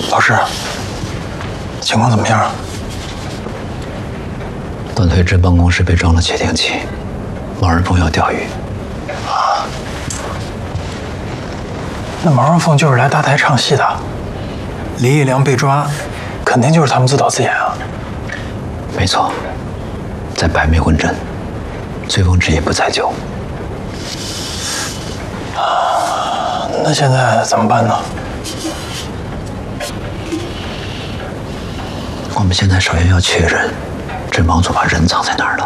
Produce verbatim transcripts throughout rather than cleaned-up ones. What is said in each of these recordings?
老师，情况怎么样？ 段推之办公室被装了窃听器，毛人凤要钓鱼。 啊？那毛人凤就是来大台唱戏的，李义良被抓，肯定就是他们自导自演啊。 没错，在白眉关镇，醉翁之意不在酒。 啊，那现在怎么办呢？ 我们现在首先要确认，这王祖把人藏在哪儿了。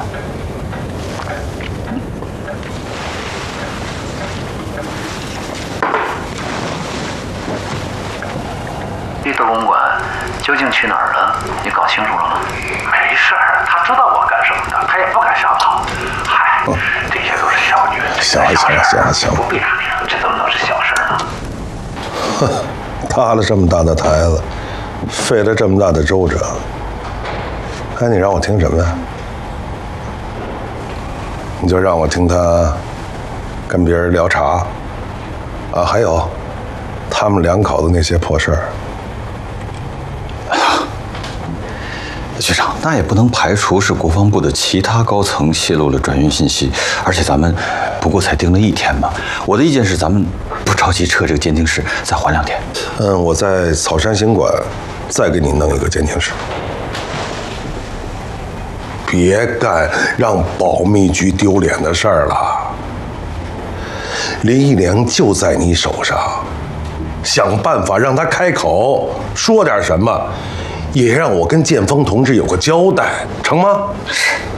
绿豆公馆究竟去哪儿了？你搞清楚了吗？ 没事儿，他知道我干什么的，他也不敢瞎跑。嗨，这些都是小女人。 行了行了行了行了， 不必打听，这怎么能是小事呢？ 哼，搭了这么大的台子。 费了这么大的周折，哎，你让我听什么呀？你就让我听他跟别人聊茶啊，还有他们两口子那些破事儿。 哎呀，局长，那也不能排除是国防部的其他高层泄露了转运信息，而且咱们不过才盯了一天嘛。我的意见是，咱们不着急撤这个监听室，再缓两天。 嗯，我在草山行馆。 再给你弄一个监听室，别干让保密局丢脸的事儿了。林义良就在你手上，想办法让他开口说点什么，也让我跟建峰同志有个交代，成吗？ 是。